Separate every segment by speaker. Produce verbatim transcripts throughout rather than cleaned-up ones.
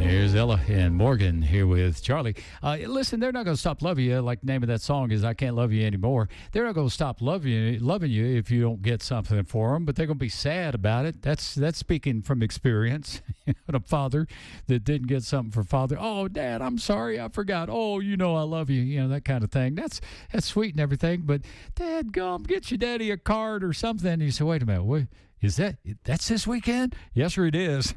Speaker 1: Here's Ella and Morgan here with Charlie. Uh, listen, they're not going to stop loving you. Like the name of that song is I Can't Love You Anymore. They're not going to stop loving you, loving you if you don't get something for them, but they're going to be sad about it. That's that's speaking from experience. A father that didn't get something for father. Oh, Dad, I'm sorry. I forgot. Oh, you know I love you. You know, that kind of thing. That's that's sweet and everything, but Dad, gum, get your daddy a card or something. And you say, wait a minute. Wait, is that, that's this weekend? Yes, sir, it is.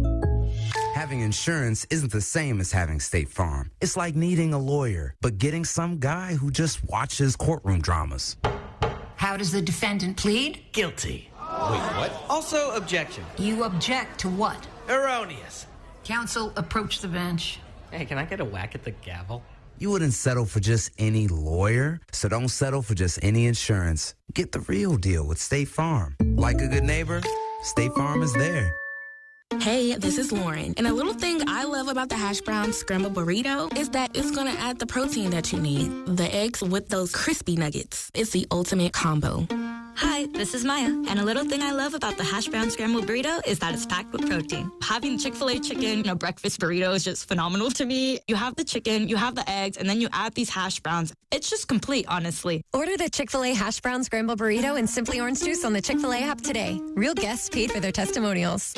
Speaker 2: Having insurance isn't the same as having State Farm. It's like needing a lawyer, but getting some guy who just watches courtroom dramas.
Speaker 3: How does the defendant plead?
Speaker 4: Guilty.
Speaker 5: Wait, what?
Speaker 4: Also, objection.
Speaker 3: You object to what?
Speaker 4: Erroneous.
Speaker 3: Counsel, approach the bench.
Speaker 4: Hey, can I get a whack at the gavel?
Speaker 2: You wouldn't settle for just any lawyer, so don't settle for just any insurance. Get the real deal with State Farm. Like a good neighbor, State Farm is there.
Speaker 6: Hey, this is Lauren. And a little thing I love about the hash brown scrambled burrito is that it's going to add the protein that you need. The eggs with those crispy nuggets. It's the ultimate combo.
Speaker 7: Hi, this is Maya, and a little thing I love about the hash brown scrambled burrito is that it's packed with protein. Having Chick-fil-A chicken in a breakfast burrito is just phenomenal to me. You have the chicken, you have the eggs, and then you add these hash browns. It's just complete, honestly.
Speaker 8: Order the Chick-fil-A hash brown scrambled burrito and Simply Orange Juice on the Chick-fil-A app today. Real guests paid for their testimonials.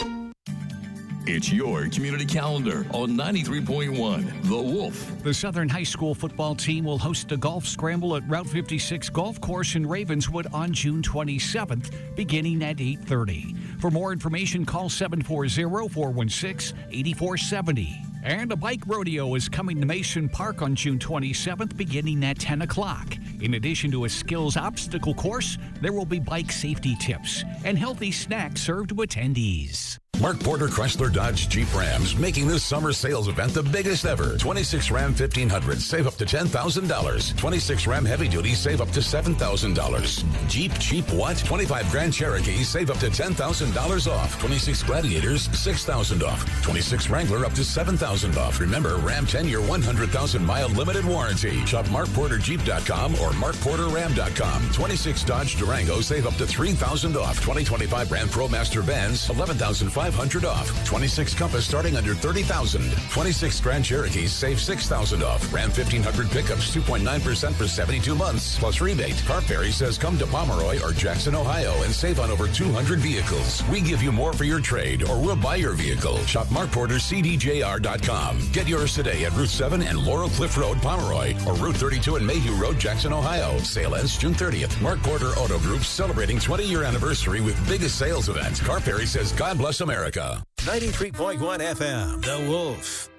Speaker 9: It's your community calendar on ninety-three point one, The Wolf.
Speaker 10: The Southern High School football team will host a golf scramble at Route fifty-six Golf Course in Ravenswood on June twenty-seventh, beginning at eight thirty. For more information, call seven four zero, four one six, eight four seven zero. And a bike rodeo is coming to Mason Park on June twenty-seventh, beginning at ten o'clock. In addition to a skills obstacle course, there will be bike safety tips and healthy snacks served to attendees.
Speaker 11: Mark Porter Chrysler Dodge Jeep Rams making this summer sales event the biggest ever. twenty-six Ram fifteen hundred, save up to ten thousand dollars. twenty-six Ram Heavy Duty, save up to seven thousand dollars. Jeep cheap what? twenty-five Grand Cherokee, save up to ten thousand dollars off. twenty-six Gladiators, six thousand dollars off. twenty-six Wrangler, up to seven thousand dollars off. Remember, Ram ten-year, one hundred thousand mile limited warranty. Shop mark porter jeep dot com or mark porter ram dot com. twenty-six Dodge Durango, save up to three thousand dollars off. twenty twenty-five Ram ProMaster Vans, eleven thousand five hundred dollars off. twenty-six Compass starting under thirty thousand dollars. twenty-six Grand Cherokees save six thousand dollars off. Ram fifteen hundred pickups two point nine percent for seventy-two months plus rebate. Carberry says come to Pomeroy or Jackson, Ohio and save on over two hundred vehicles. We give you more for your trade or we'll buy your vehicle. Shop Mark Porter C D J R dot com. Get yours today at Route seven and Laurel Cliff Road, Pomeroy, or Route thirty-two and Mayhew Road, Jackson, Ohio. Sale ends June thirtieth. Mark Porter Auto Group celebrating twenty-year anniversary with biggest sales event. Carberry says God bless America.
Speaker 5: ninety-three point one F M, The Wolf.